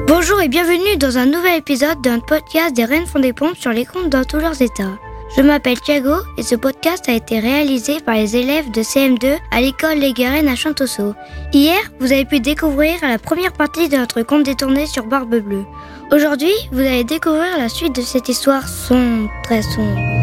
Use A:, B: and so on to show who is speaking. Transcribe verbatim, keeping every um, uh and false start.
A: Bonjour et bienvenue dans un nouvel épisode d'un podcast des Reines font des pompes sur les contes dans tous leurs états. Je m'appelle Thiago et ce podcast a été réalisé par les élèves de C M deux à l'école Les Guérennes à Chantosso. Hier, vous avez pu découvrir la première partie de notre conte détourné sur Barbe Bleue. Aujourd'hui, vous allez découvrir la suite de cette histoire sombre, très sombre.